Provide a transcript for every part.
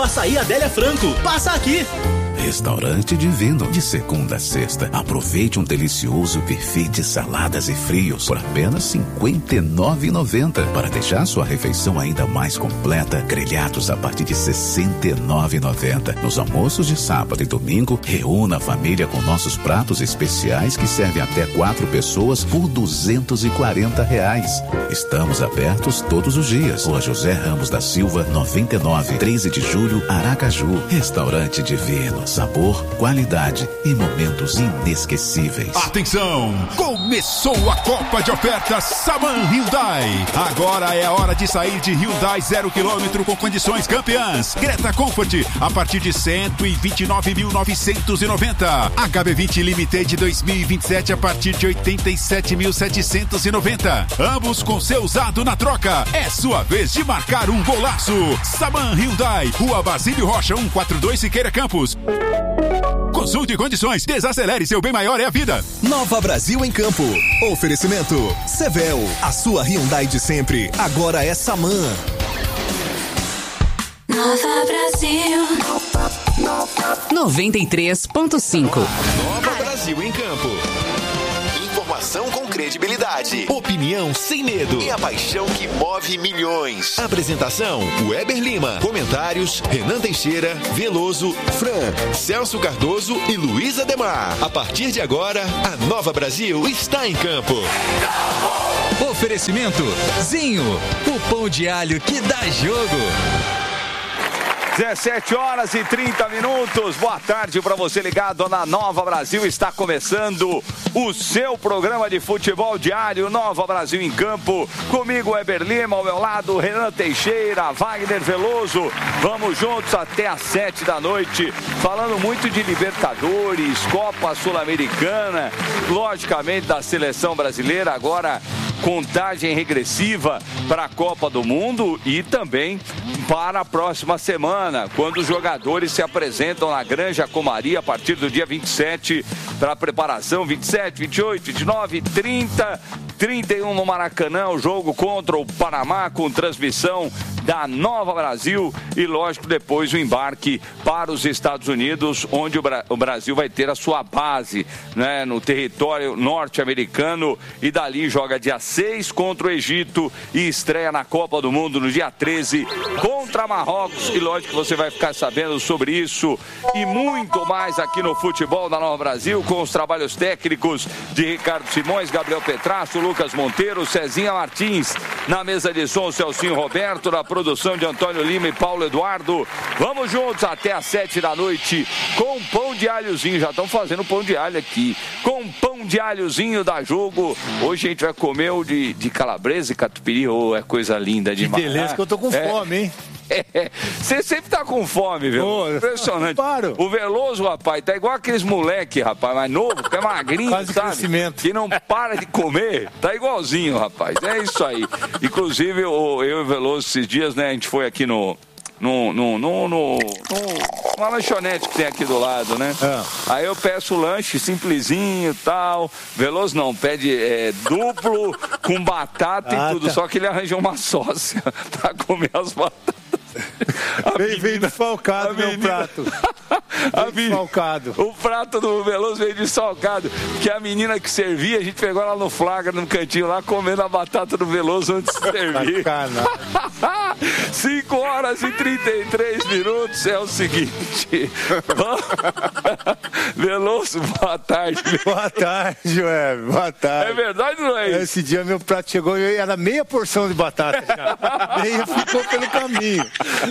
Açaí Adélia Franco. Passa aqui. Restaurante Divino, de segunda a sexta. Aproveite um delicioso buffet de saladas e frios por apenas R$ 59,90. Para deixar sua refeição ainda mais completa, grelhados a partir de R$ 69,90. Nos almoços de sábado e domingo, reúna a família com nossos pratos especiais que servem até 4 pessoas por R$ 240. Estamos abertos todos os dias. Rua José Ramos da Silva, 99, 13 de julho, Aracaju. Restaurante Divino. Sabor, qualidade e momentos inesquecíveis. Atenção! Começou a Copa de Ofertas Saman Hyundai. Agora é a hora de sair de Hyundai 0 km com condições campeãs. Creta Comfort a partir de 129.990. HB20 Limited 2027 a partir de 87.790. Ambos com seu usado na troca. É sua vez de marcar um golaço. Saman Hyundai, Rua Basílio Rocha 142, Siqueira Campos. Consulte condições, desacelere, seu bem maior é a vida. Nova Brasil em Campo. Oferecimento Sevel, a sua Hyundai de sempre, agora é Saman. Nova Brasil 93.5. Nova Brasil em Campo. Informação com credibilidade, opinião sem medo e a paixão que move milhões. Apresentação: Weber Lima. Comentários: Renan Teixeira, Veloso, Fran, Celso Cardoso e Luiz Ademar. A partir de agora, a Nova Brasil está em campo. Oferecimento Zinho, o pão de alho que dá jogo. 17h30. Boa tarde para você ligado na Nova Brasil. Está começando o seu programa de futebol diário, Nova Brasil em Campo. Comigo, Weber Lima, ao meu lado, Renan Teixeira, Wagner Veloso. Vamos juntos até às 7 da noite, falando muito de Libertadores, Copa Sul-Americana, logicamente da seleção brasileira. Agora, contagem regressiva para a Copa do Mundo e também para a próxima semana, quando os jogadores se apresentam na Granja Comaria a partir do dia 27 para a preparação. 27, 28, 29, 30, 31 no Maracanã, o jogo contra o Panamá com transmissão da Nova Brasil e, lógico, depois o embarque para os Estados Unidos, onde o Brasil vai ter a sua base, né, no território norte-americano, e dali joga dia 6 contra o Egito e estreia na Copa do Mundo no dia 13 contra Marrocos. E lógico que você vai ficar sabendo sobre isso e muito mais aqui no Futebol da Nova Brasil, com os trabalhos técnicos de Ricardo Simões, Gabriel Petrasso, Lucas Monteiro, Cezinha Martins, na mesa de som, Celcinho Roberto, na produção de Antônio Lima e Paulo Eduardo. Vamos juntos até às 7 da noite com pão de alhozinho. Já estão fazendo pão de alho aqui, com pão de alhozinho da Jogo. Hoje a gente vai comer o de calabresa e catupiry. Oh, é coisa linda demais. Que beleza, que eu tô com fome, hein? Você sempre tá com fome, viu? Oh, impressionante. Paro. O Veloso, rapaz, tá igual aqueles moleque, rapaz, mais novo, que é magrinho, quase sabe? Crescimento. Que não para de comer. Tá igualzinho, rapaz. É isso aí. Inclusive, eu e o Veloso, esses dias, né, a gente foi aqui numa lanchonete que tem aqui do lado, né? Aí eu peço o lanche simplesinho e tal. Veloso não, pede duplo com batata e tudo. Tá. Só que ele arranjou uma sócia pra comer as batatas. Veio desfalcado meu prato. Desfalcado. O prato do Veloso veio desfalcado. Que a menina que servia, a gente pegou ela no flagra, no cantinho lá, comendo a batata do Veloso antes de servir. 5h33. É o seguinte. Veloso, boa tarde. Boa tarde, Web. Boa tarde. É verdade, não é isso? Esse dia meu prato chegou e era meia porção de batata já. Meia ficou pelo caminho.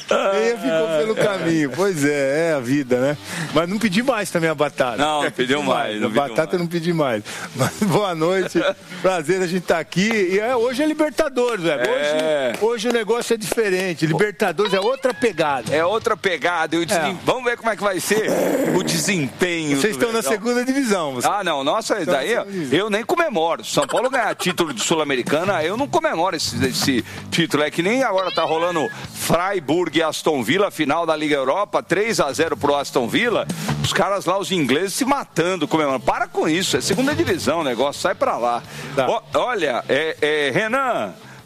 Pois é a vida, né? Mas não pedi mais também a batata. Não pediu mais. A batata eu não pedi mais. Mas boa noite, prazer a gente estar aqui. E hoje é Libertadores, velho. Hoje o negócio é diferente. Libertadores é outra pegada. Vamos ver como é que vai ser o desempenho. Vocês estão na segunda divisão. Não, nossa, daí eu nem comemoro. São Paulo ganhar título de Sul-Americana, eu não comemoro esse título. É que nem agora tá rolando Freiburg e Aston Villa, final da Liga Europa, 3-0 pro Aston Villa. Os caras lá, os ingleses, se matando, comemorando. Para com isso, é segunda divisão o negócio, sai pra lá. Tá. Olha, Renan,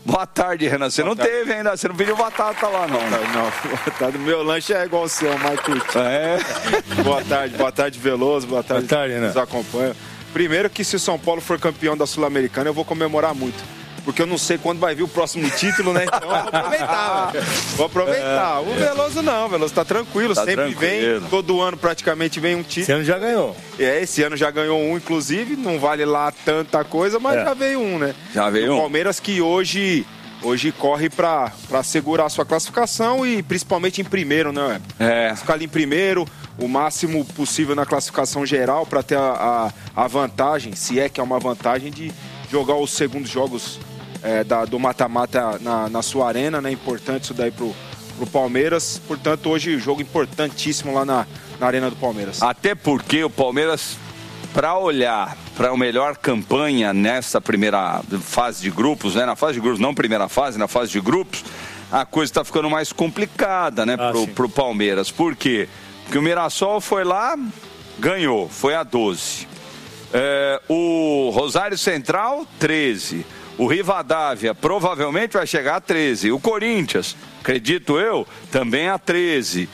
Boa tarde, Renan. Você não teve ainda, você não pediu batata lá, não. Não, meu lanche é igual o seu, mais curto. Boa tarde, Veloso, boa tarde, Renan. Nos acompanha. Primeiro que se o São Paulo for campeão da Sul-Americana, eu vou comemorar muito. Porque eu não sei quando vai vir o próximo título, né? Então eu vou aproveitar. Vou aproveitar. O Veloso não, o Veloso tá tranquilo, sempre vem. Todo ano praticamente vem um título. Esse ano já ganhou. Esse ano já ganhou um, inclusive. Não vale lá tanta coisa, mas já veio um, né? Já veio o Palmeiras que hoje corre para segurar a sua classificação e principalmente em primeiro, né? Ficar ali em primeiro, o máximo possível na classificação geral para ter a vantagem, se é que é uma vantagem, de jogar os segundos jogos do mata-mata na sua arena, né? Importante isso daí pro Palmeiras. Portanto, hoje jogo importantíssimo lá na arena do Palmeiras. Até porque o Palmeiras, para olhar para a melhor campanha nessa primeira fase de grupos, né? Na fase de grupos, não primeira fase, na fase de grupos, a coisa está ficando mais complicada, né? Pro Palmeiras. Por quê? Porque o Mirassol foi lá, ganhou, foi a 12. O Rosário Central, 13. O Rivadavia provavelmente vai chegar a 13. O Corinthians, acredito eu, também a 13.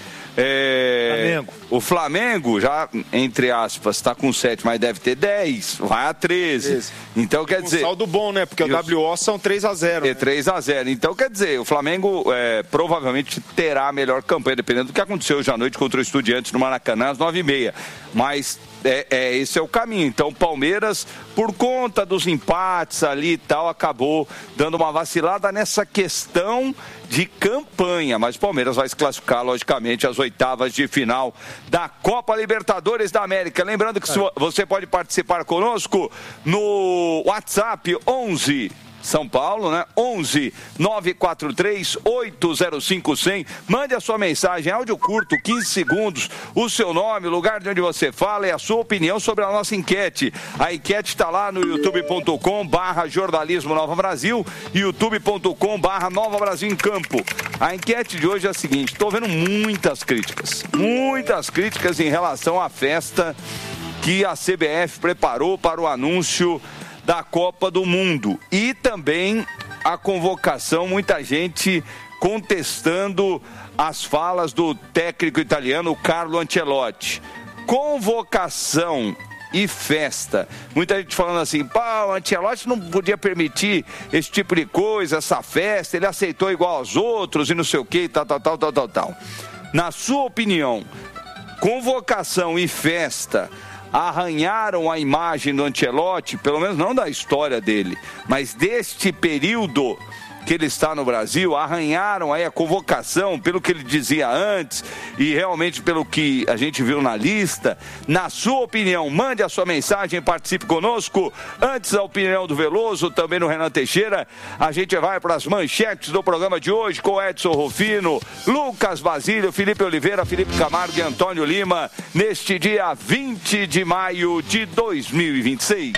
O Flamengo, já, entre aspas, está com 7, mas deve ter 10. Vai a 13. Então, quer dizer... saldo bom, né? Porque o WO são 3-0. Né? 3-0. Então, quer dizer, o Flamengo provavelmente terá a melhor campanha, dependendo do que aconteceu hoje à noite contra o Estudiantes no Maracanã, às 9h30. Mas... esse é o caminho. Então o Palmeiras, por conta dos empates ali e tal, acabou dando uma vacilada nessa questão de campanha, mas o Palmeiras vai se classificar logicamente às oitavas de final da Copa Libertadores da América. Lembrando que você pode participar conosco no WhatsApp 11 São Paulo, né? 11 943 805 100. Mande a sua mensagem, áudio curto, 15 segundos, o seu nome, o lugar de onde você fala e a sua opinião sobre a nossa enquete. A enquete está lá no youtube.com/jornalismo Nova Brasil, youtube.com/Nova Brasil em Campo. A enquete de hoje é a seguinte: estou vendo muitas críticas em relação à festa que a CBF preparou para o anúncio da Copa do Mundo e também a convocação, muita gente contestando as falas do técnico italiano Carlo Ancelotti. Convocação e festa. Muita gente falando assim, o Ancelotti não podia permitir esse tipo de coisa, essa festa, ele aceitou igual aos outros e não sei o que, tal. Na sua opinião, convocação e festa arranharam a imagem do Ancelotti, pelo menos não da história dele, mas deste período que ele está no Brasil, arranharam aí a convocação, pelo que ele dizia antes e realmente pelo que a gente viu na lista. Na sua opinião, mande a sua mensagem, participe conosco. Antes da opinião do Veloso, também no Renan Teixeira, a gente vai para as manchetes do programa de hoje com Edson Rufino, Lucas Basílio, Felipe Oliveira, Felipe Camargo e Antônio Lima, neste dia 20 de maio de 2026.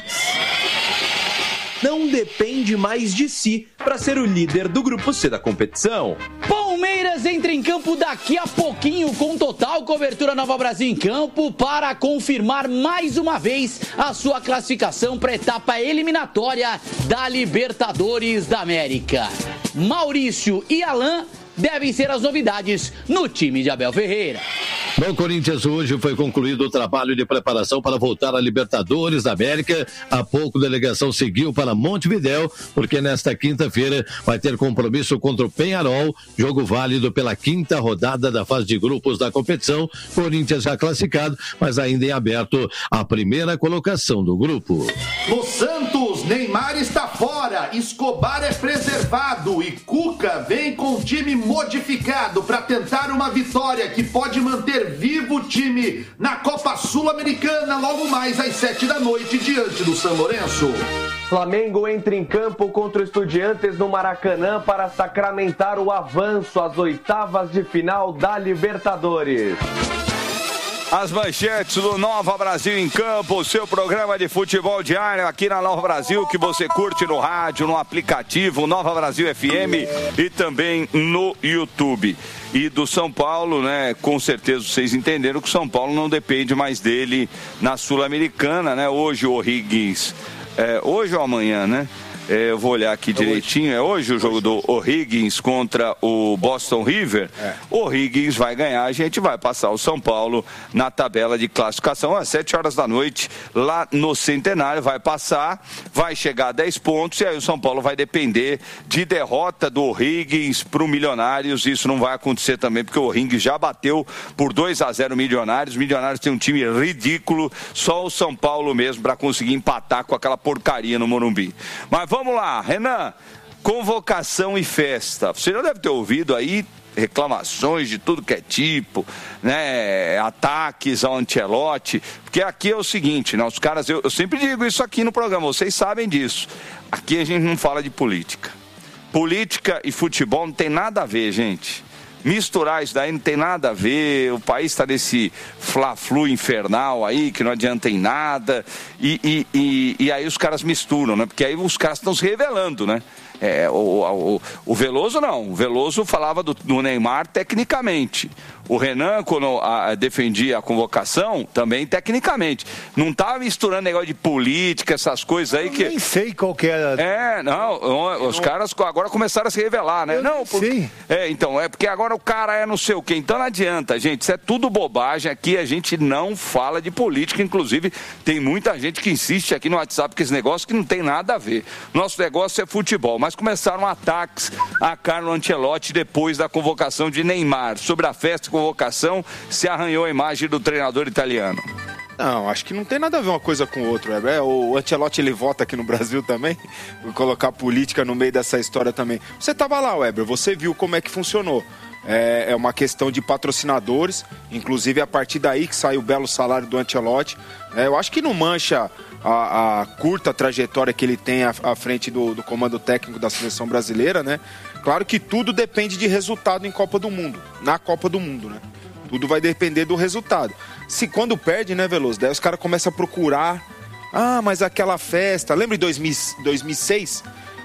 Não depende mais de si para ser o líder do Grupo C da competição. Palmeiras entra em campo daqui a pouquinho com total cobertura Nova Brasil em Campo para confirmar mais uma vez a sua classificação para a etapa eliminatória da Libertadores da América. Maurício e Alain devem ser as novidades no time de Abel Ferreira. No Corinthians hoje foi concluído o trabalho de preparação para voltar à Libertadores da América. Há pouco a delegação seguiu para Montevidéu, porque nesta quinta-feira vai ter compromisso contra o Peñarol, jogo válido pela quinta rodada da fase de grupos da competição. Corinthians já classificado, mas ainda em aberto a primeira colocação do grupo. No Santos, Neymar está fora, Escobar é preservado e Cuca vem com o time modificado para tentar uma vitória que pode manter vivo o time na Copa Sul-Americana logo mais às 7h diante do São Lourenço. Flamengo entra em campo contra o Estudiantes no Maracanã para sacramentar o avanço às oitavas de final da Libertadores. As manchetes do Nova Brasil em Campo, o seu programa de futebol diário aqui na Nova Brasil, que você curte no rádio, no aplicativo Nova Brasil FM e também no YouTube. E do São Paulo, né, com certeza vocês entenderam que o São Paulo não depende mais dele na Sul-Americana, né? Hoje o O'Higgins, hoje ou amanhã, né? Eu vou olhar aqui direitinho. É hoje o jogo do O'Higgins contra o Boston River. O O'Higgins vai ganhar, a gente vai passar o São Paulo na tabela de classificação às 7 horas da noite, lá no Centenário. Vai passar, vai chegar a 10 pontos e aí o São Paulo vai depender de derrota do O'Higgins para o Milionários. Isso não vai acontecer também, porque o O'Higgins já bateu por 2-0 Milionários. Milionários tem um time ridículo, só o São Paulo mesmo para conseguir empatar com aquela porcaria no Morumbi. Mas vamos lá, Renan, convocação e festa. Você já deve ter ouvido aí reclamações de tudo que é tipo, né, ataques ao Ancelotti, porque aqui é o seguinte, né, os caras, eu sempre digo isso aqui no programa, vocês sabem disso, aqui a gente não fala de política. Política e futebol não tem nada a ver, gente. Misturar isso daí não tem nada a ver, o país está nesse fla-flu infernal aí, que não adianta em nada, e aí os caras misturam, né? Porque aí os caras estão se revelando, né? O Veloso não, o Veloso falava do Neymar tecnicamente. O Renan, quando defendia a convocação, também tecnicamente. Não estava misturando negócio de política, essas coisas aí que... Eu nem sei qual que era. Os caras agora começaram a se revelar, né? Não, porque... Então, é porque agora o cara é não sei o quê. Então não adianta, gente, isso é tudo bobagem. Aqui a gente não fala de política, inclusive tem muita gente que insiste aqui no WhatsApp que esse negócio que não tem nada a ver. Nosso negócio é futebol, mas começaram ataques a Carlo Ancelotti depois da convocação de Neymar. Sobre a festa e convocação, se arranhou a imagem do treinador italiano. Não, acho que não tem nada a ver uma coisa com outra. O Ancelotti, ele vota aqui no Brasil também, vou colocar política no meio dessa história também. Você estava lá, Weber, você viu como é que funcionou. É uma questão de patrocinadores, inclusive a partir daí que sai o belo salário do Ancelotti. Eu acho que não mancha a curta trajetória que ele tem à frente do comando técnico da seleção brasileira, né? Claro que tudo depende de resultado em Copa do Mundo, na Copa do Mundo, né? Tudo vai depender do resultado. Se quando perde, né, Veloso? Daí os caras começam a procurar. Mas aquela festa... Lembra em 2006?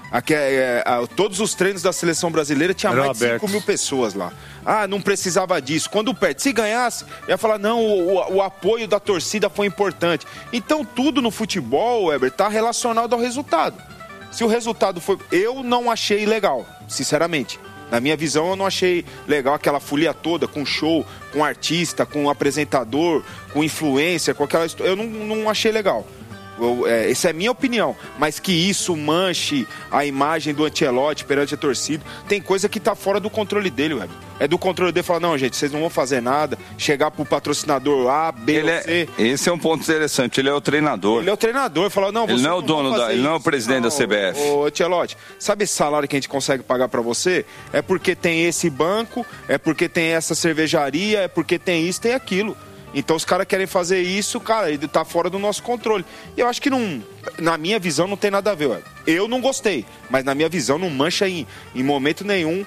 Todos os treinos da seleção brasileira tinha mais de 5 mil pessoas lá. Não precisava disso. Quando perde, se ganhasse, ia falar, não, o apoio da torcida foi importante. Então tudo no futebol, Weber, está relacionado ao resultado. Se o resultado foi... Eu não achei legal, sinceramente. Na minha visão, eu não achei legal aquela folia toda, com show, com artista, com apresentador, com influência, com aquela... Eu não achei legal. Essa é a minha opinião, mas que isso manche a imagem do Ancelotti perante a torcida, tem coisa que tá fora do controle dele, Web. É do controle dele falar, não, gente, vocês não vão fazer nada, chegar pro patrocinador A, B ou C. Esse é um ponto interessante, ele é o treinador. Ele é o treinador, falar, não, ele não é o dono ele não é o presidente da CBF. Ô, Ancelotti, sabe esse salário que a gente consegue pagar pra você? É porque tem esse banco, é porque tem essa cervejaria, é porque tem isso, tem aquilo. Então os caras querem fazer isso, cara, ele tá fora do nosso controle. E eu acho que não, na minha visão não tem nada a ver, ué. Eu não gostei, mas na minha visão não mancha em momento nenhum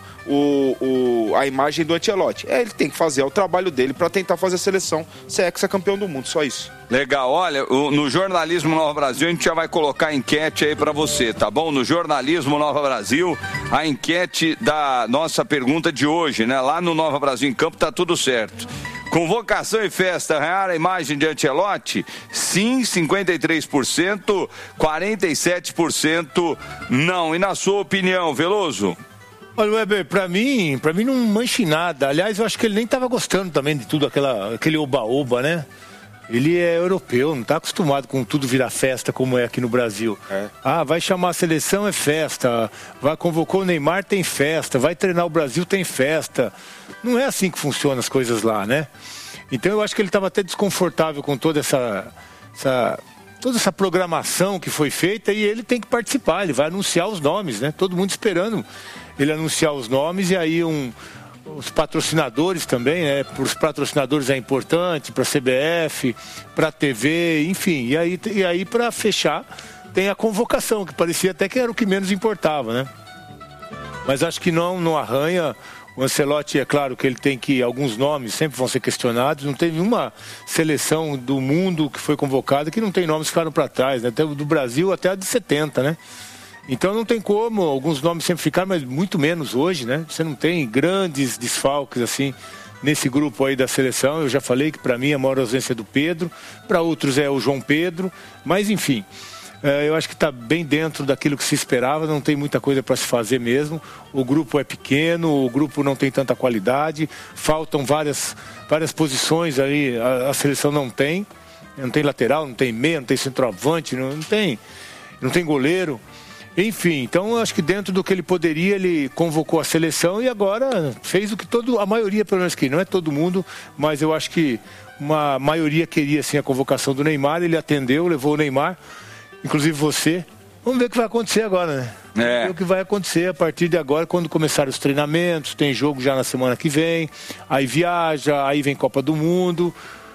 a imagem do Ancelotti. Ele tem que fazer o trabalho dele para tentar fazer a seleção ser ex-campeão do mundo, só isso. Legal, olha, no Jornalismo Nova Brasil a gente já vai colocar a enquete aí para você, tá bom? No Jornalismo Nova Brasil, a enquete da nossa pergunta de hoje, né? Lá no Nova Brasil em Campo tá tudo certo. Convocação e festa, arranhar a imagem de Ancelotti? Sim, 53%, 47% não. E na sua opinião, Veloso? Olha, Weber, pra mim não mancha nada. Aliás, eu acho que ele nem estava gostando também de tudo aquele oba-oba, né? Ele é europeu, não está acostumado com tudo virar festa como é aqui no Brasil. Vai chamar a seleção, é festa. Convocou o Neymar, tem festa. Vai treinar o Brasil, tem festa. Não é assim que funcionam as coisas lá, né? Então eu acho que ele estava até desconfortável com toda essa programação que foi feita e ele tem que participar, ele vai anunciar os nomes, né? Todo mundo esperando ele anunciar os nomes e aí os patrocinadores também, né? Para os patrocinadores é importante, para a CBF, para a TV, enfim. E aí para fechar, tem a convocação, que parecia até que era o que menos importava, né? Mas acho que não arranha. O Ancelotti, é claro que ele tem que... Alguns nomes sempre vão ser questionados. Não teve uma seleção do mundo que foi convocada que não tem nomes que ficaram para trás, né? Até do Brasil até a de 70, né? Então não tem como, alguns nomes sempre ficaram, mas muito menos hoje, né? Você não tem grandes desfalques assim nesse grupo aí da seleção. Eu já falei que para mim a maior ausência é do Pedro, para outros é o João Pedro, mas enfim. Eu acho que está bem dentro daquilo que se esperava, não tem muita coisa para se fazer mesmo. O grupo é pequeno, o grupo não tem tanta qualidade, faltam várias posições aí, a seleção não tem lateral, não tem meia, não tem centroavante, não tem goleiro. Enfim, então eu acho que dentro do que ele poderia, ele convocou a seleção e agora fez o que a maioria, pelo menos que não é todo mundo, mas eu acho que uma maioria queria sim a convocação do Neymar, ele atendeu, levou o Neymar. Inclusive você. Vamos ver o que vai acontecer agora, né? Vamos ver o que vai acontecer a partir de agora, quando começarem os treinamentos, tem jogo já na semana que vem, aí viaja, aí vem Copa do Mundo.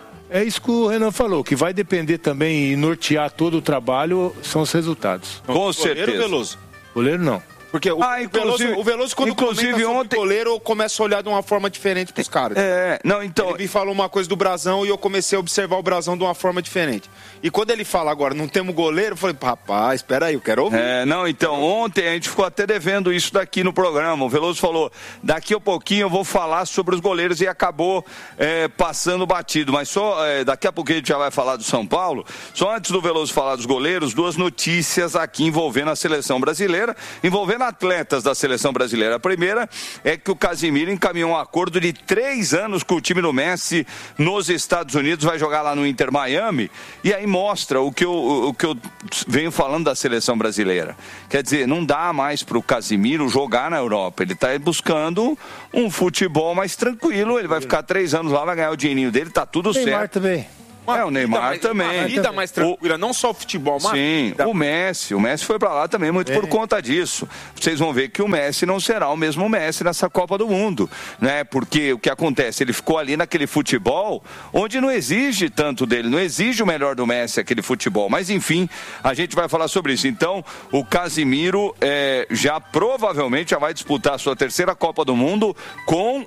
É isso que o Renan falou, que vai depender também e nortear todo o trabalho são os resultados. Com certeza. Goleiro, Veloso? Goleiro não. Porque o Veloso quando comenta ontem... goleiro, começa a olhar de uma forma diferente pros caras. Então... Ele me falou uma coisa do Brasão e eu comecei a observar o Brasão de uma forma diferente. E quando ele fala agora, não temos goleiro, eu falei, rapaz, espera aí, eu quero ouvir. Ontem a gente ficou até devendo isso daqui no programa. O Veloso falou, daqui a pouquinho eu vou falar sobre os goleiros e acabou passando batido. Mas só daqui a pouquinho a gente já vai falar do São Paulo. Só antes do Veloso falar dos goleiros, 2 notícias aqui envolvendo a seleção brasileira, envolvendo atletas da seleção brasileira. A primeira é que o Casimiro encaminhou um acordo de 3 anos com o time do Messi nos Estados Unidos, vai jogar lá no Inter Miami, e aí mostra o que eu venho falando da seleção brasileira. Quer dizer, não dá mais para o Casimiro jogar na Europa, ele está buscando um futebol mais tranquilo, ele vai ficar 3 anos lá, vai ganhar o dinheirinho dele, tá tudo certo. Neymar também. O Neymar também. Uma vida mais tranquila, não só o futebol, mas... Sim, o Messi foi pra lá também muito por conta disso. Vocês vão ver que o Messi não será o mesmo Messi nessa Copa do Mundo, né? Porque o que acontece, ele ficou ali naquele futebol onde não exige tanto dele, não exige o melhor do Messi aquele futebol, mas enfim, a gente vai falar sobre isso. Então, o Casimiro já provavelmente já vai disputar a sua 3ª Copa do Mundo com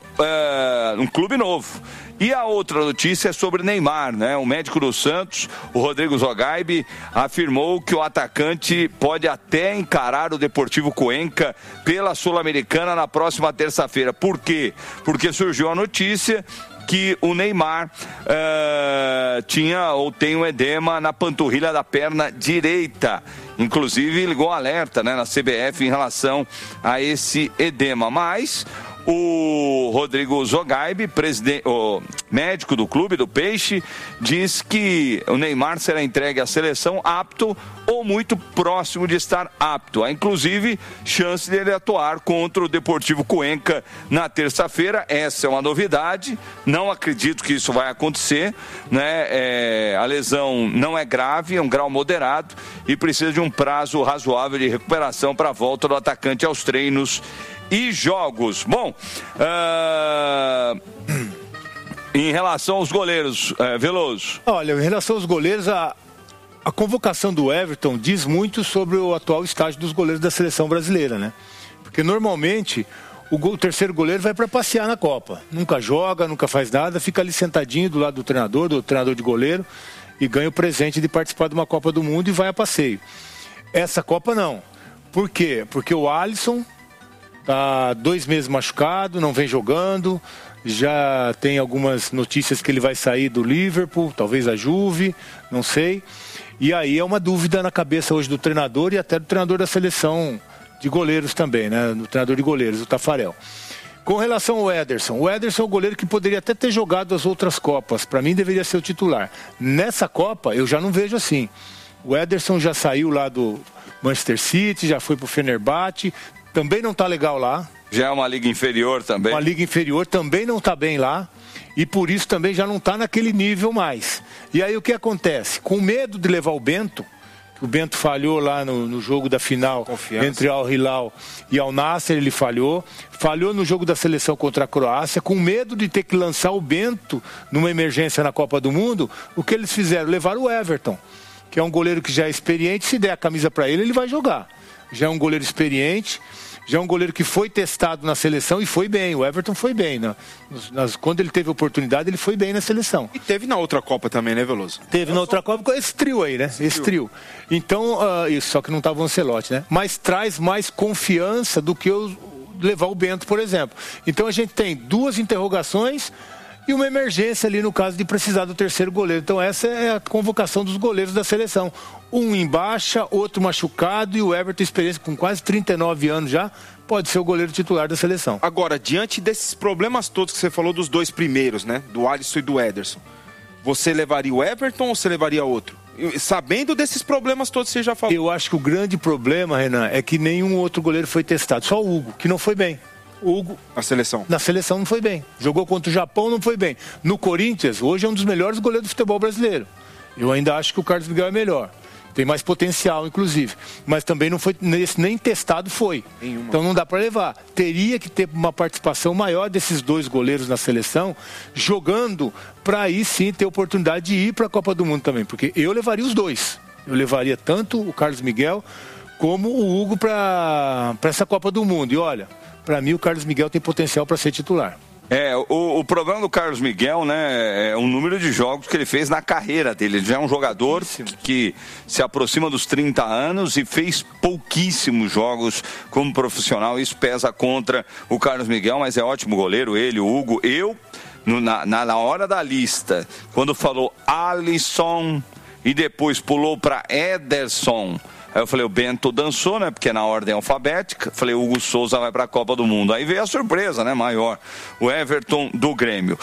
um clube novo. E a outra notícia é sobre Neymar, né? O médico do Santos, o Rodrigo Zogaibe, afirmou que o atacante pode até encarar o Deportivo Cuenca pela Sul-Americana na próxima terça-feira. Por quê? Porque surgiu a notícia que o Neymar tinha ou tem um edema na panturrilha da perna direita. Inclusive ligou alerta, né, na CBF em relação a esse edema. Mas o Rodrigo Zogaibe, médico do clube do Peixe, diz que o Neymar será entregue à seleção apto ou muito próximo de estar apto. Há inclusive chance dele atuar contra o Deportivo Cuenca na terça-feira. Essa é uma novidade, não acredito que isso vai acontecer, né? A lesão não é grave, é um grau moderado e precisa de um prazo razoável de recuperação para a volta do atacante aos treinos e jogos. Bom, em relação aos goleiros, Veloso. Olha, em relação aos goleiros, a convocação do Everton diz muito sobre o atual estágio dos goleiros da seleção brasileira, né? Porque normalmente o terceiro goleiro vai para passear na Copa. Nunca joga, nunca faz nada, fica ali sentadinho do lado do treinador de goleiro e ganha o presente de participar de uma Copa do Mundo e vai a passeio. Essa Copa não. Por quê? Porque o Alisson está 2 meses machucado, não vem jogando, já tem algumas notícias que ele vai sair do Liverpool, talvez a Juve, não sei. E aí é uma dúvida na cabeça hoje do treinador e até do treinador da seleção de goleiros também, né? Do treinador de goleiros, o Tafarel. Com relação ao Ederson, o Ederson é o goleiro que poderia até ter jogado as outras Copas. Para mim deveria ser o titular. Nessa Copa eu já não vejo assim. O Ederson já saiu lá do Manchester City, já foi pro Fenerbahçe, também não tá legal lá. Já é uma liga inferior também. Uma liga inferior, também não tá bem lá. E por isso também já não tá naquele nível mais. E aí o que acontece? Com medo de levar o Bento falhou lá no jogo da final entre Al Hilal e Al Nassr, ele falhou no jogo da seleção contra a Croácia, com medo de ter que lançar o Bento numa emergência na Copa do Mundo. O que eles fizeram? Levaram o Everton, que é um goleiro que já é experiente, se der a camisa para ele, ele vai jogar. Já é um goleiro experiente, já é um goleiro que foi testado na seleção e foi bem. O Everton foi bem, né? Quando ele teve oportunidade, ele foi bem na seleção. E teve na outra Copa também, né, Veloso? Teve na outra Copa com esse trio aí, né? Esse trio. Então, isso, só que não estava o Ancelotti, né? Mas traz mais confiança do que levar o Bento, por exemplo. Então a gente tem 2 interrogações e uma emergência ali no caso de precisar do terceiro goleiro. Então essa é a convocação dos goleiros da seleção. Um em baixa, outro machucado e o Everton, experiência com quase 39 anos já, pode ser o goleiro titular da seleção. Agora, diante desses problemas todos que você falou dos dois primeiros, né? Do Alisson e do Ederson, você levaria o Everton ou você levaria outro? Sabendo desses problemas todos que você já falou. Eu acho que o grande problema, Renan, é que nenhum outro goleiro foi testado. Só o Hugo, que não foi bem. O Hugo, na seleção não foi bem. Jogou contra o Japão, não foi bem. No Corinthians, hoje é um dos melhores goleiros do futebol brasileiro. Eu ainda acho que o Carlos Miguel é melhor. Tem mais potencial, inclusive. Mas também não foi, nem testado foi. Então não dá para levar. Teria que ter uma participação maior desses dois goleiros na seleção, jogando para aí sim ter oportunidade de ir para a Copa do Mundo também. Porque eu levaria os dois. Eu levaria tanto o Carlos Miguel como o Hugo para essa Copa do Mundo. E olha, para mim o Carlos Miguel tem potencial para ser titular. O problema do Carlos Miguel, né, é o número de jogos que ele fez na carreira dele. Ele já é um jogador que se aproxima dos 30 anos e fez pouquíssimos jogos como profissional. Isso pesa contra o Carlos Miguel, mas é ótimo goleiro, ele, o Hugo. Na hora da lista, quando falou Alisson e depois pulou para Ederson, aí eu falei, o Bento dançou, né? Porque é na ordem alfabética. Falei, o Hugo Souza vai para a Copa do Mundo. Aí veio a surpresa, né? Maior. O Everton do Grêmio.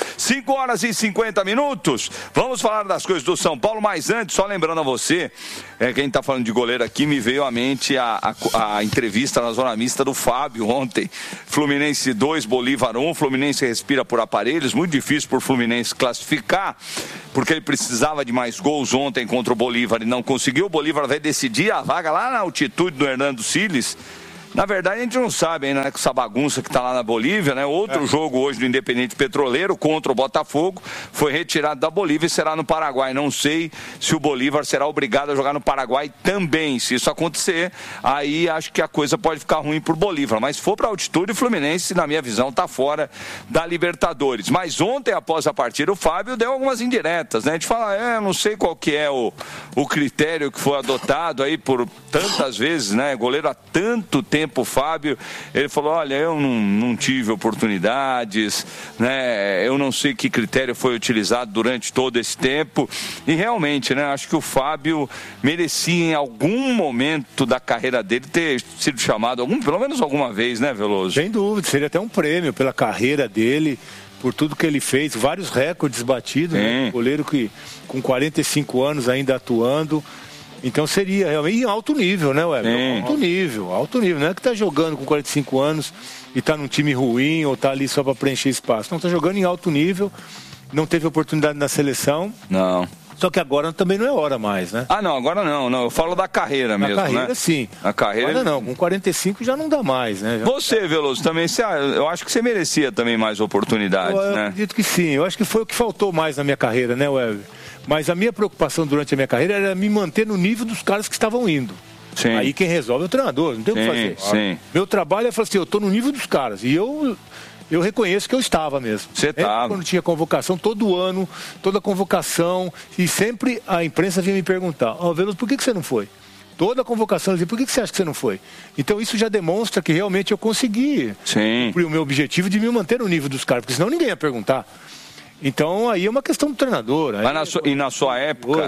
5h50. Vamos falar das coisas do São Paulo. Mas antes, só lembrando a você, quem está falando de goleiro aqui, me veio à mente a entrevista na Zona Mista do Fábio ontem. Fluminense 2, Bolívar 1. Fluminense respira por aparelhos. Muito difícil por Fluminense classificar, porque ele precisava de mais gols ontem contra o Bolívar e não conseguiu. O Bolívar vai decidir a vaga lá na altitude do Hernando Siles. Na verdade, a gente não sabe ainda, né, com essa bagunça que está lá na Bolívia, né? Outro jogo hoje do Independente Petroleiro contra o Botafogo foi retirado da Bolívia e será no Paraguai. Não sei se o Bolívar será obrigado a jogar no Paraguai também. Se isso acontecer, aí acho que a coisa pode ficar ruim por Bolívar. Mas se for para altitude, o Fluminense, na minha visão, está fora da Libertadores. Mas ontem, após a partida, o Fábio deu algumas indiretas, né? A gente fala, não sei qual que é o critério que foi adotado aí por tantas vezes, né? Goleiro há tanto tempo. O Fábio, ele falou, olha, eu não tive oportunidades, né? Eu não sei que critério foi utilizado durante todo esse tempo e realmente, né? Acho que o Fábio merecia em algum momento da carreira dele ter sido chamado, pelo menos alguma vez, né, Veloso? Sem dúvida, seria até um prêmio pela carreira dele, por tudo que ele fez, vários recordes batidos, né? Goleiro que com 45 anos ainda atuando. Então seria realmente em alto nível, né, Weber? Alto nível. Não é que tá jogando com 45 anos e tá num time ruim ou tá ali só para preencher espaço. Não, tá jogando em alto nível, não teve oportunidade na seleção. Não. Só que agora também não é hora mais, né? Não, agora não. Eu falo da carreira mesmo, né? Na carreira, sim. A carreira... Agora não, com 45 já não dá mais, né? Você, Veloso, também, eu acho que você merecia também mais oportunidades, né? Eu acredito que sim. Eu acho que foi o que faltou mais na minha carreira, né, Weber? Mas a minha preocupação durante a minha carreira era me manter no nível dos caras que estavam indo. Sim. Aí quem resolve é o treinador, não tem o que fazer. Sim. Meu trabalho é falar assim, eu estou no nível dos caras. E eu reconheço que eu estava mesmo. Você estava. Quando tinha convocação, todo ano, toda convocação, e sempre a imprensa vinha me perguntar, Veloso, por que você não foi? Toda a convocação, eu dizia, por que você acha que você não foi? Então isso já demonstra que realmente eu consegui cumprir o meu objetivo de me manter no nível dos caras, porque senão ninguém ia perguntar. Então aí é uma questão do treinador. Mas na sua época,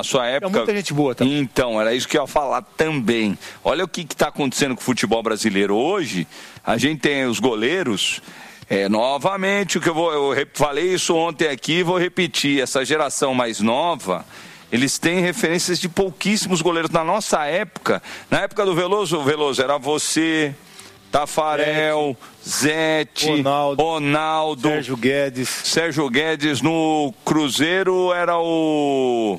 é muita gente boa também. Então, era isso que eu ia falar também. Olha o que está acontecendo com o futebol brasileiro hoje. A gente tem os goleiros. Novamente, eu falei isso ontem aqui, vou repetir. Essa geração mais nova, eles têm referências de pouquíssimos goleiros. Na nossa época, na época do Veloso era você, Tafarel, Zete, Ronaldo, Sérgio Guedes. No Cruzeiro era o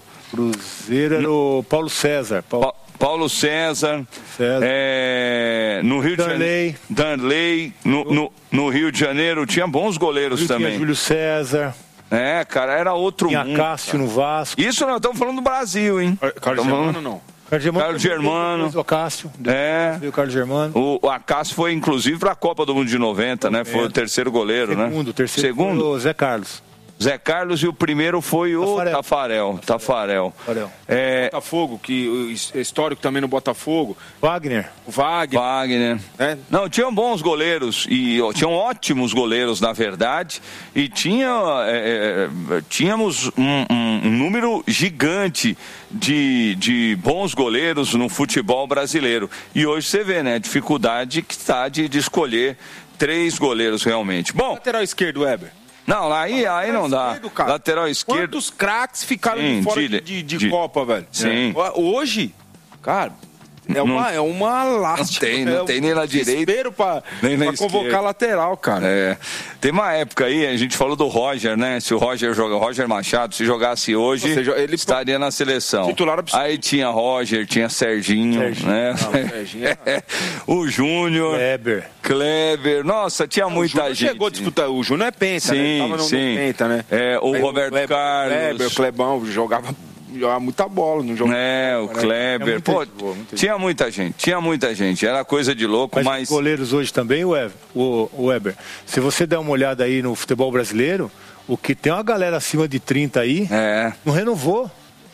Paulo César. Paulo César. No Rio de Janeiro, Danley. No Rio de Janeiro tinha bons goleiros também. Júlio César. Cara, era outro mundo. Tinha Cássio no Vasco. Isso nós estamos falando do Brasil, hein? Carlos Germano não. Carlos Germano. O Acácio. O Carlos Germano. O Acácio foi, inclusive, para a Copa do Mundo de 90, né? Foi o terceiro goleiro, né? Terceiro. Foi o Zé Carlos. Zé Carlos e o primeiro foi o Tafarel. Botafogo, que o histórico também no Botafogo. Wagner. É. Não, tinham bons goleiros, e tinham ótimos goleiros, na verdade, e tínhamos um número gigante de bons goleiros no futebol brasileiro. E hoje você vê, né, a dificuldade que está de escolher 3 goleiros realmente. Bom, lateral esquerdo, Weber. Não, aí não dá. Esquerdo, cara. Lateral esquerdo. Quantos craques ficaram de fora de Copa, velho? Sim. Hoje, cara, é uma lástima. Não tem nem na direita. Desespero pra convocar lateral, cara. É. Tem uma época aí, a gente falou do Roger, né? Se o Roger Machado, se jogasse hoje, ele estaria na seleção. Titular absoluto. Aí tinha Roger, tinha Serginho. Né? Serginho. O Júnior. Kleber. Nossa, tinha muita gente. Chegou a disputar. O Júnior é penta, sim, né? Tava no penta, né? O Roberto Carlos. O Clebão jogava muita bola no jogo. O Kleber. Tinha muita gente. Era coisa de louco, mas... Os goleiros hoje também, o Weber, se você der uma olhada aí no futebol brasileiro, o que tem uma galera acima de 30 aí, não renovou,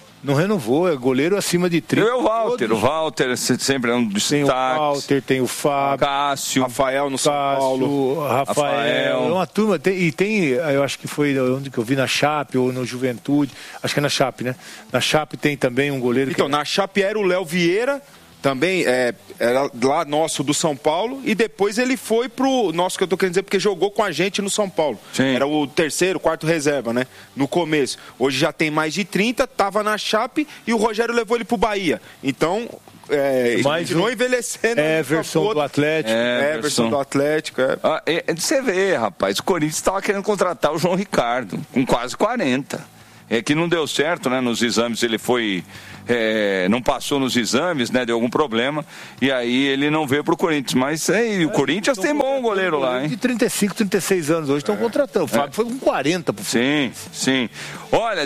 é goleiro acima de 30. O Walter sempre é um dos destaques. Tem o Walter, tem o Fábio, Cássio, Rafael no São Paulo. Rafael. É uma turma, eu acho que foi onde que eu vi, na Chape ou no Juventude, acho que é na Chape, né? Na Chape tem também um goleiro. Então, na Chape era o Léo Vieira, também era lá nosso do São Paulo, e depois ele foi pro nosso, que eu tô querendo dizer, porque jogou com a gente no São Paulo. Sim. Era o terceiro, quarto reserva, né? No começo. Hoje já tem mais de 30, tava na Chape e o Rogério levou ele pro Bahia. Então, continuou envelhecendo. Versão do Atlético. Versão do Atlético. Você vê, rapaz, o Corinthians estava querendo contratar o João Ricardo, com quase 40. É que não deu certo, né? Nos exames ele foi... não passou nos exames, né? Deu algum problema. E aí ele não veio pro Corinthians. Mas o Corinthians tem bom goleiro lá, hein? De 35, 36 anos hoje estão contratando. O Fábio foi com 40 pro Sim. Olha,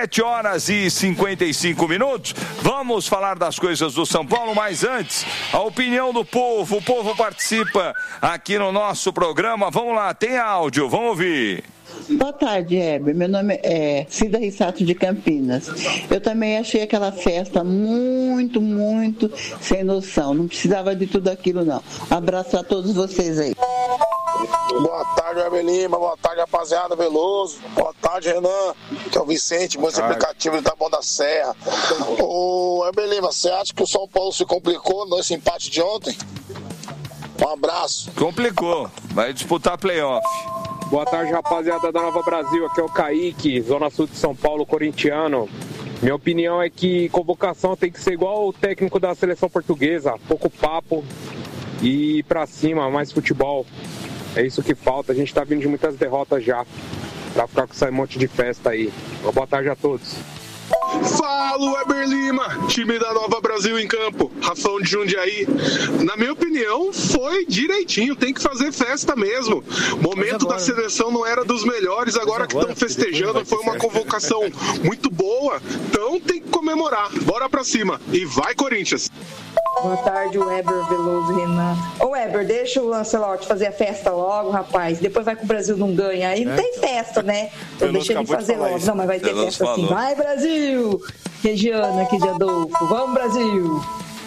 17h55. Vamos falar das coisas do São Paulo, mas antes, a opinião do povo. O povo participa aqui no nosso programa. Vamos lá, tem áudio, vamos ouvir. Boa tarde, Heber. Meu nome é Cida Rissato de Campinas. Eu também achei aquela festa muito sem noção. Não precisava de tudo aquilo, não. Abraço a todos vocês aí. Boa tarde, Heber Lima. Boa tarde, rapaziada Veloso. Boa tarde, Renan. Que é o Vicente, bom aplicativo de Taboão da Serra. Ô, Heber Lima, você acha que o São Paulo se complicou nesse empate de ontem? Um abraço. Complicou. Vai disputar playoff. Boa tarde, rapaziada da Nova Brasil. Aqui é o Kaique, Zona Sul de São Paulo, corintiano. Minha opinião é que convocação tem que ser igual o técnico da seleção portuguesa. Pouco papo e ir pra cima, mais futebol. É isso que falta. A gente tá vindo de muitas derrotas já, pra ficar com esse monte de festa aí. Uma boa tarde a todos. Fala, Weber Lima, time da Nova Brasil em campo, Rafão de Jundiaí. Na minha opinião, foi direitinho, tem que fazer festa mesmo. O momento da seleção não era dos melhores, agora que estão festejando, foi uma convocação muito boa, então tem que comemorar. Bora pra cima e vai, Corinthians! Boa tarde, Weber, Veloso, Renan. Ô, Weber, deixa o Lancelotti fazer a festa logo, rapaz. Depois vai que o Brasil não ganha. Aí não tem festa, né? Então deixa ele fazer logo. Não, mas vai ter festa assim. Vai, Brasil! Regiana aqui de Adolfo. Vamos, Brasil!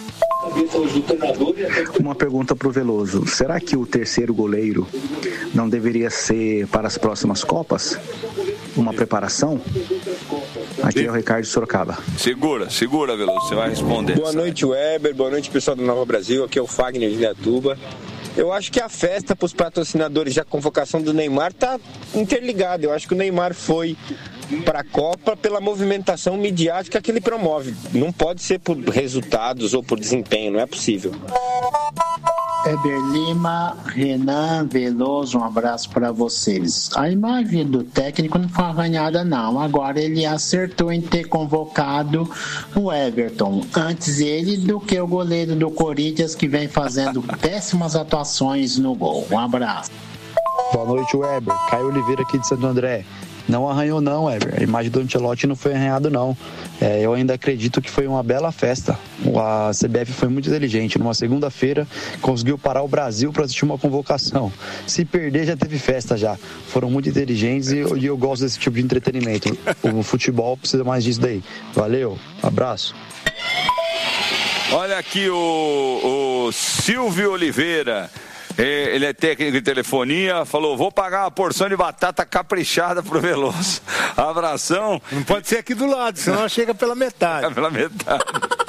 Uma pergunta para o Veloso. Será que o terceiro goleiro não deveria ser para as próximas Copas? Uma preparação? Aqui é o Ricardo de Sorocaba. Segura, Veloso, você vai responder. Boa noite, Weber. Boa noite, pessoal do Nova Brasil. Aqui é o Fagner de Indaiatuba. Eu acho que a festa para os patrocinadores da convocação do Neymar está interligada. Eu acho que o Neymar foi para a Copa pela movimentação midiática que ele promove. Não pode ser por resultados ou por desempenho, não é possível. Heber Lima, Renan, Veloso, um abraço para vocês. A imagem do técnico não foi arranhada, não. Agora ele acertou em ter convocado o Everton. Antes ele do que o goleiro do Corinthians, que vem fazendo péssimas atuações no gol. Um abraço. Boa noite, Weber. Caio Oliveira aqui de Santo André. Não arranhou não, Weber. A imagem do Ancelotti não foi arranhada não. Eu ainda acredito que foi uma bela festa. A CBF foi muito inteligente. Numa segunda-feira conseguiu parar o Brasil para assistir uma convocação. Se perder já teve festa já. Foram muito inteligentes e eu gosto desse tipo de entretenimento. O futebol precisa mais disso daí. Valeu, abraço. Olha aqui o Silvio Oliveira. Ele é técnico de telefonia, falou, vou pagar uma porção de batata caprichada pro Veloso. Abração. Não pode ser aqui do lado, senão chega pela metade. Pela metade.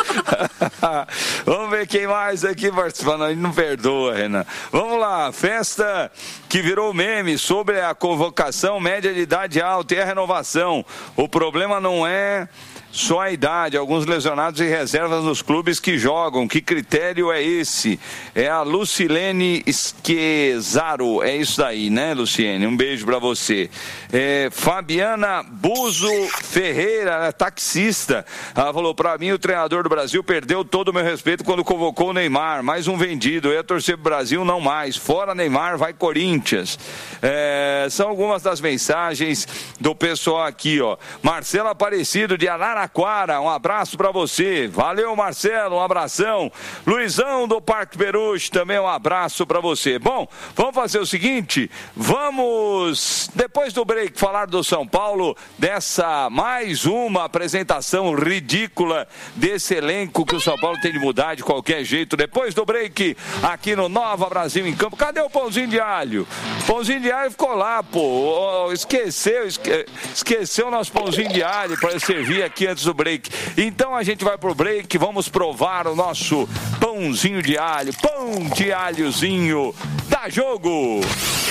Vamos ver quem mais aqui participando. Ele não perdoa, Renan. Vamos lá, festa que virou meme sobre a convocação média de idade alta e a renovação. O problema não é só a idade, alguns lesionados e reservas nos clubes que jogam. Que critério é esse? É a Lucilene Esquezaro. É isso daí, né, Luciene? Um beijo pra você. Fabiana Buzo Ferreira, taxista. Ela falou, pra mim o treinador do Brasil perdeu todo o meu respeito quando convocou o Neymar. Mais um vendido. Eu ia torcer pro Brasil, não mais. Fora Neymar, vai Corinthians. São algumas das mensagens do pessoal aqui, ó. Marcelo Aparecido de Araraquara, um abraço pra você. Valeu, Marcelo, um abração. Luizão do Parque Peruche, também um abraço pra você. Bom, vamos fazer o seguinte, vamos, depois do break, falar do São Paulo, dessa mais uma apresentação ridícula desse elenco que o São Paulo tem de mudar de qualquer jeito. Depois do break, aqui no Nova Brasil em Campo. Cadê o pãozinho de alho? Pãozinho de alho ficou lá, pô. Esqueceu o nosso pãozinho de alho para servir aqui antes do break. Então a gente vai pro break, vamos provar o nosso pãozinho de alho, pão de alhozinho da Jogo.